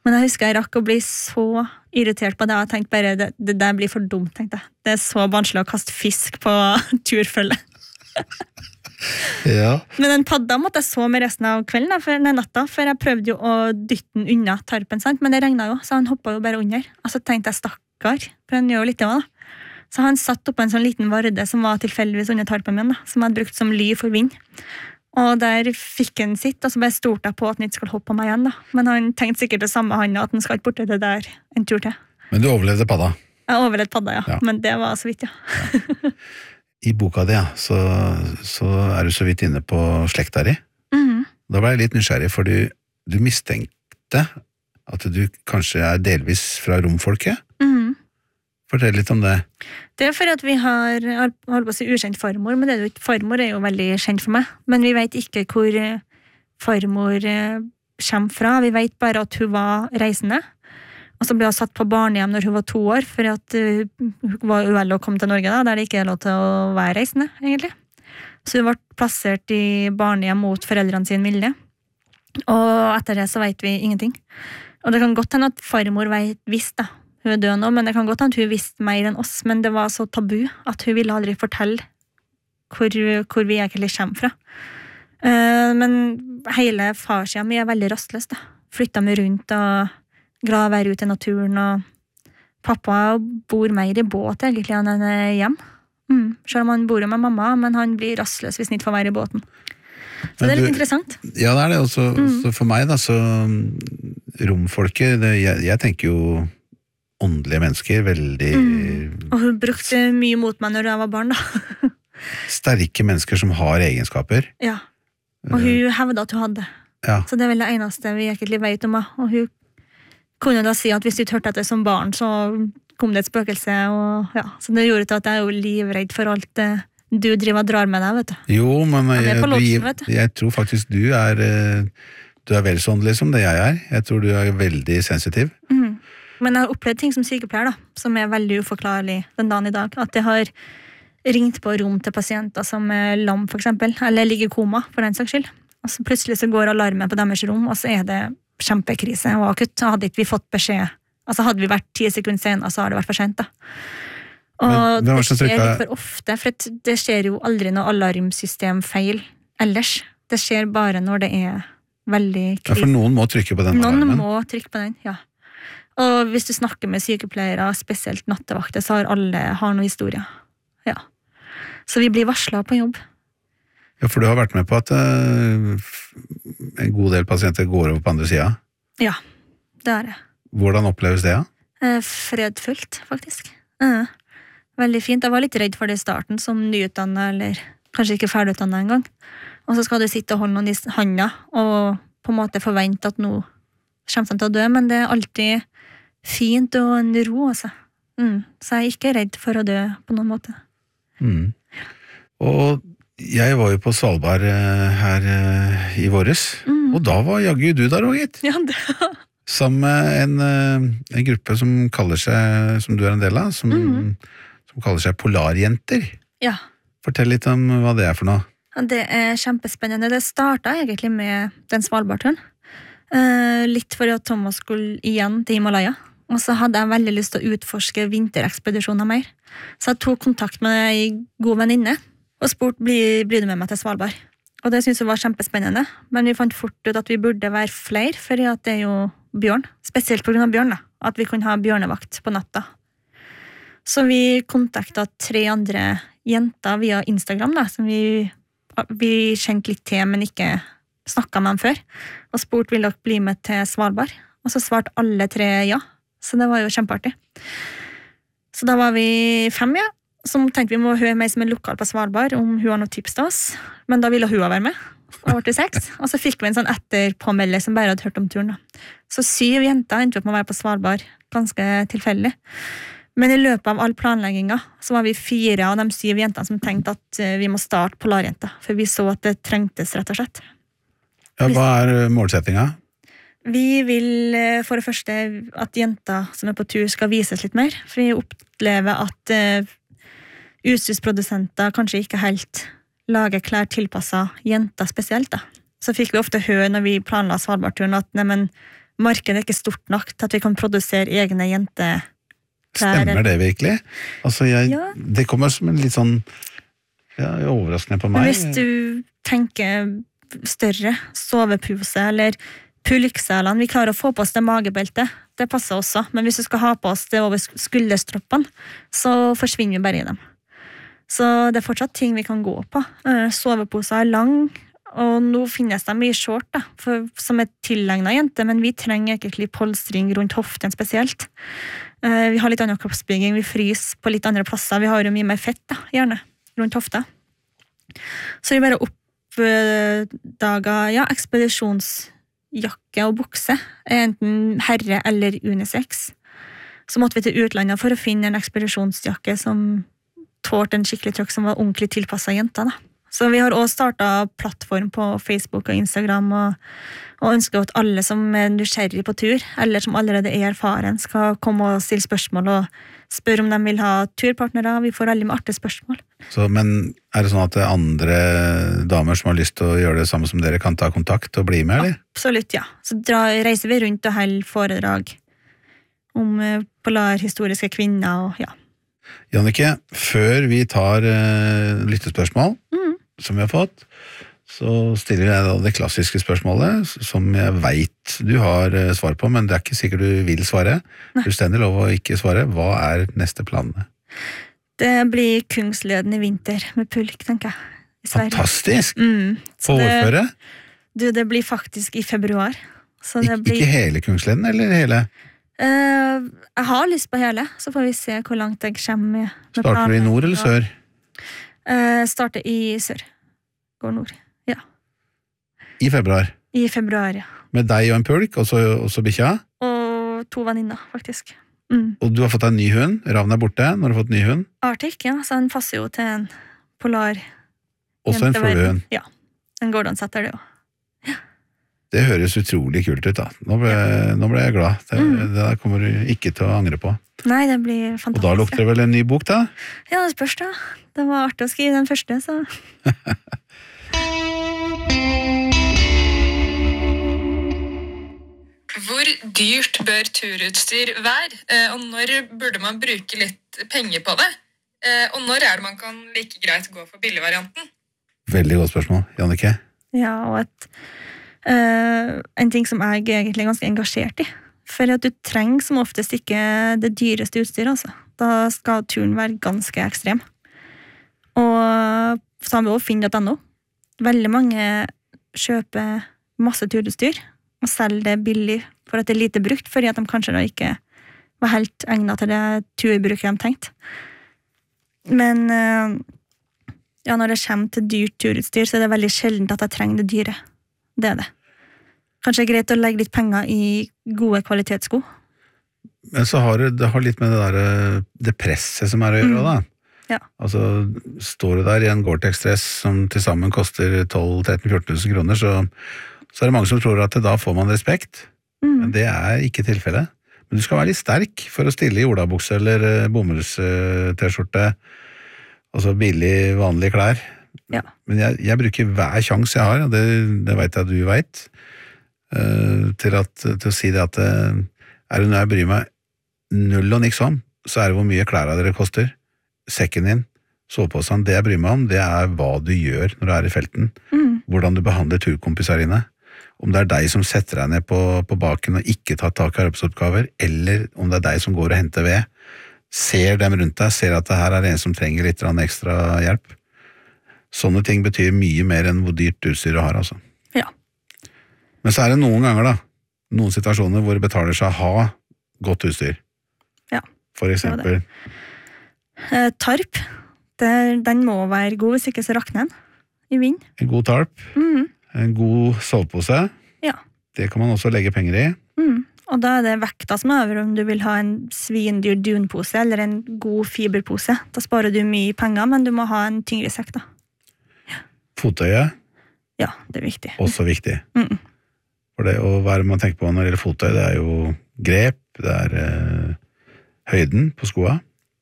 Men jeg husker jeg rakk å bli så irritert på det, og jeg tenkte bare, det der blir for dumt, tenkte jeg. Det så barnslig å kaste fisk på turfølge. Ja. Men den padda måtte jeg så med resten av kvelden, da, for natta, for jeg prøvde jo å dytte den unna tarpen, sant? Men det regnet jo, så han hoppet jo bare under. Og så tenkte jeg stakkar, for han gjør jo litt det også, da. Så han satt oppe en sånn liten varde som var tilfeldigvis under tarpen min, da, som jeg hadde brukt som ly for vind. Og der fikk han sitt, og så bare stolte jeg på at han ikke skulle hoppe på meg igjen, da. Men han tenkte sikkert det samme han, at han skal ikke borte det der en tur til. Men du overlevde padda? Jeg overlevde padda, ja. Ja. Men det var så vidt, ja. I boka di, ja, så er du så vidt inne på slekta di. Da ble jeg litt nysgjerrig, for du mistenkte at du kanskje er delvis fra romfolket. Fortell litt om det. Det er for at vi har holdt på å si ukjent farmor, men det er jo ikke, farmor er jo veldig kjent for meg. Men vi vet ikke hvor farmor kommer fra. Vi vet bare at hun var reisende. Og så ble hun satt på barnehjem når hun var 2 år, for at hun var uheldig å komme til Norge, da, der det ikke er lov til å være reisende, egentlig. Så hun ble plassert i barnehjem mot foreldrene sin vilje. Og etter det så vet vi ingenting. Og det kan godt hende at farmor visste, da. Hun er død nå, men det kan godt hende at hun visste mer enn oss, men det var så tabu at hun ville aldri fortelle hvor vi egentlig kommer fra. Men hele farssida mi er veldig rastløs, da. Flyttet meg rundt og glad å være ute i naturen, og pappa bor mer i båt egentlig enn han er hjem. Selv om han bor jo med mamma, men han blir rastløs hvis han ikke får være i båten. Så det er litt interessant. Ja, det er det. Også, så for meg da, så romfolket, jeg tenker jo åndelige mennesker, veldig... Og hun brukte mye mot meg når jeg var barn, da. Sterke mennesker som har egenskaper. Ja, og hun hevde at hun hadde. Ja. Så det er vel det eneste vi egentlig vet om henne. Og hun kunne da si at hvis du ikke hørte etter som barn, så kom det et spøkelse, og ja. Så det gjorde til at jeg er jo livredd for alt det du driver og drar med deg, vet du. Jo, men vet du. Jeg tror faktisk du er vel så åndelig som det jeg er. Jeg tror du er veldig sensitiv. Men jeg har opplevd ting som sykepleier, da, som er veldig uforklarlig den dagen i dag. At jeg har ringt på rom til pasienter som er lam, for eksempel, eller ligger i koma, for den saks skyld. Og så plutselig så går alarmen på deres rom, og så er det kjempekrise og akutt. Hadde ikke vi fått beskjed, altså hadde vi vært 10 sekunder senere, så har det vært for sent, da. Og det skjer litt for ofte, for det skjer jo aldri noe alarmsystem feil ellers. Det skjer bare når det er veldig krise. Ja, for noen må trykke på den alarmen. Noen må trykke på den, ja. Og hvis du snakker med sykepleiere, spesielt nattevakter, så har noen historier. Ja. Så vi blir varslet på jobb. Ja, for du har vært med på at en god del pasienter går over på andre siden. Ja, det er det. Hvordan oppleves det, da? Fredfullt, faktisk. Veldig fint. Jeg var litt redd for det i starten, som nyutdannet, eller kanskje ikke ferdigutdannet en gang. Og så skal du sitte og holde noen i handa, og på en måte forvente at nå kommer de til å dø, men det er alltid fint og en ro, altså. Så jeg er ikke redd for å dø på noen måte. Og jeg var jo på Svalbard her i våres, og da var jaggu du der også, gitt. Ja, det Sammen med en gruppe som kaller seg, som du er en del av, som kaller seg Polarjenter. Ja. Fortell litt om hva det er for noe. Det er kjempespennende. Det startet egentlig med den Svalbardturen. Litt for at Thomas skulle igjen til Himalaya. Og så hadde jeg veldig lyst til å utforske vinterekspedisjoner mer. Så jeg tok kontakt med en god venninne og spurte, blir du med meg til Svalbard? Og det synes jeg var kjempespennende. Men vi fant fort ut at vi burde være flere, for det er jo bjørn. Spesielt på grunn av bjørn, da. At vi kunne ha bjørnevakt på natta. Så vi kontaktet 3 andre jenter via Instagram, da, som vi kjente litt til, men ikke snakket med dem før. Og spurte, vil dere bli med til Svalbard? Og så svarte alle 3 ja. Så det var jo kjempeartig. Så da var vi 5, ja. Som tenkte vi må høre meg som er lokal på Svalbard, om hun har noen tips til oss. Men da ville hun være med. Og ble 6. Og så fikk vi en sånn etterpåmelde som bare hadde hørt om turen, da. Så 7 jenter endte opp med å være på Svalbard. Ganske tilfeldig. Men i løpet av all planlegginga så var vi 4 av de 7 jentene som tenkte at vi må starte Polarjenter. For vi så at det trengtes, rett og slett. Ja, hva er målsettinga? Vi vil for det første at jenter som er på tur skal vises litt mer, for vi opplever at utstyrsprodusenter kanskje ikke helt lager klær tilpasset jenter spesielt, da. Så fikk vi ofte høre når vi planla Svalbardturen at markedet er ikke stort nok til at vi kan produsere egne jenteklær. Stemmer det virkelig? Altså, det kommer som en litt sånn overraskende på meg. Men hvis du tenker større sovepose eller pulkselene, vi klarer å få på oss det magebeltet, det passer også, men hvis du skal ha på oss det over skulderstroppene, så forsvinner vi bare i dem. Så det er fortsatt ting vi kan gå på. Soveposer er lang, og nå finnes de i short, da, som er tillegnet jente, men vi trenger egentlig polstring rundt hoften spesielt. Vi har litt annen kroppsbygging, vi fryser på litt andre plasser, vi har jo mye mer fett, da, gjerne, rundt hofta. Så vi bare oppdaget, ekspedisjonsjakke og bukse, enten herre eller unisex. Så måtte vi til utlandet for å finne en ekspedisjonsjakke som tålte en skikkelig trykk som var ordentlig tilpasset jenter, da. Så vi har også startet plattform på Facebook og Instagram, og ønsker at alle som er nysgjerrig på tur, eller som allerede er erfaren, skal komme og stille spørsmål og spørre om de vil ha turpartnere. Vi får veldig med artige spørsmål. Men er det sånn at andre damer som har lyst til å gjøre det samme som dere, kan ta kontakt og bli med, eller? Absolutt, ja. Så reiser vi rundt og holder foredrag om polarhistoriske kvinner og Jannicke, før vi tar lyttespørsmål, som vi har fått, så stiller jeg da det klassiske spørsmålet, som jeg vet du har svar på, men det er ikke sikkert du vil svare. Du stender lov å ikke svare. Hva er neste planene? Det blir Kungsleden i vinter med pulk, tenker jeg. I Sverige. Fantastisk! På årføre? Det blir faktisk i februar. Så det blir... Ikke hele Kungsleden, eller hele? Jeg har lyst på hele, så får vi se hvor langt jeg kommer med Starter du i nord eller sør? Starter i sør. Går nord, ja. I februar? I februar, ja. Med deg og en pulk, og så bikkja? Og 2 venninner, faktisk. Og du har fått deg en ny hund? Ravn er borte. Når har du fått en ny hund? Arctic, ja. Så han passer jo til en polar... Også en fuglehund? Ja. En Gordon-setter det jo. Det høres utrolig kult ut, da. Nå ble jeg glad. Det der kommer du ikke til å angre på. Nei, det blir fantastisk. Og da lukter det vel en ny bok, da? Ja, det spørs da. Det var artig å skrive den første, så... Hvor dyrt bør turutstyr være? Og når burde man bruke litt penger på det? Og når er det man kan like greit gå for billigvarianten? Veldig godt spørsmål, Jannicke. Ja, og en ting som jeg er egentlig ganske engasjert i. For at du trenger som oftest ikke det dyreste utstyret, altså. Da skal turen være ganske ekstrem. Og så har vi også finn.no. Veldig mange kjøper masse turutstyr og selger det billig for at det er lite brukt, fordi at de kanskje da ikke var helt egnet til det turbruket de tenkte. Men når det kommer til dyrt turutstyr, så er det veldig sjeldent at jeg trenger det dyre. Det er det. Kanskje greit å legge litt penger i gode kvalitetssko. Men så har det litt med det presset som er å gjøre, da. Ja. Altså, står du der i en Gore-Tex-dress som til sammen koster 12-13-14 000 kroner, så er det mange som tror at da får man respekt. Men det er ikke tilfellet. Men du skal være litt sterk for å stille i olabukse eller bomulls-t-skjorte, altså billig, vanlige klær. Ja. Men jeg bruker hver sjanse jeg har, og det vet jeg at du vet, til å si det at er det noe jeg bryr meg null og niks om, så er det hvor mye klær dere koster. Sekken din, soveposen, det jeg bryr meg om, det er hva du gjør når du er i felten. Hvordan du behandler turkompiser dine. Om det er deg som setter deg ned på baken og ikke tar tak i arbeidsoppgaver, eller om det er deg som går og henter ved. Ser dem rundt deg, ser at det her er en som trenger litt ekstra hjelp. Sånne ting betyr mye mer enn hvor dyrt utstyr du har, altså. Ja. Men så er det noen ganger, da, noen situasjoner hvor det betaler seg å ha godt utstyr. Ja. For eksempel. Tarp, den må være god, hvis ikke så rakner den i vind. En god tarp, en god sovepose. Ja. Det kan man også legge penger i. Og da er det vekta som er over om du vil ha en svindyr dunpose eller en god fiberpose. Da sparer du mye penger, men du må ha en tyngre sekk, da. Fottøye. Ja, det er viktig. Også viktig. For det, og hva er det man tenker på når det gjelder fottøy? Det er jo grep, det er høyden på skoa.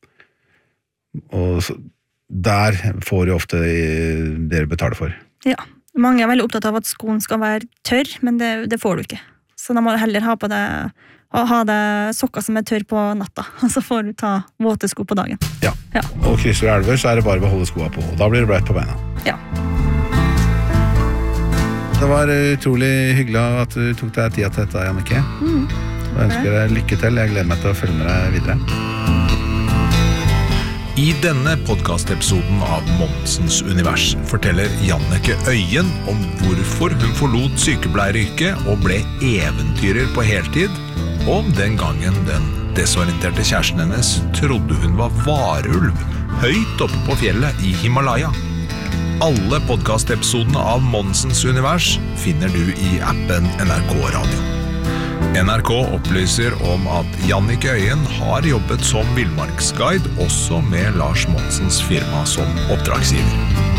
Og der får du ofte dere betale for. Ja, mange er veldig opptatt av at skoen skal være tørr, men det får du ikke. Så da må du heller ha det sokker som tørr på natta, og så får du ta våte sko på dagen. Ja, og krysser du elver, så det bare å beholde skoene på, og da blir det bløtt på beina. Ja. Det var utrolig hyggelig at du tok deg tida til dette, Jannicke. Jeg ønsker deg lykke til, jeg gleder meg til å følge med deg videre. I denne podcastepisoden av Monsens Univers forteller Jannicke Øyen om hvorfor hun forlot sykepleieryrket og ble eventyrer på heltid, og om den gangen den desorienterte kjæresten hennes trodde hun var varulv høyt oppe på fjellet i Himalaya. Alle podcastepisodene av Monsens Univers finner du i appen NRK Radio. NRK opplyser om at Jannicke Øyen har jobbet som villmarksguide også med Lars Monsens firma som oppdragsgiver.